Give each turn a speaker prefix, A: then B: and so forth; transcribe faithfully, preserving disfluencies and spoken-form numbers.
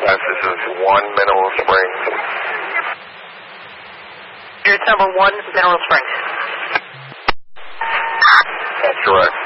A: Yes, this is one Mineral Springs.
B: Unit number one, Mineral Springs.
A: That's correct.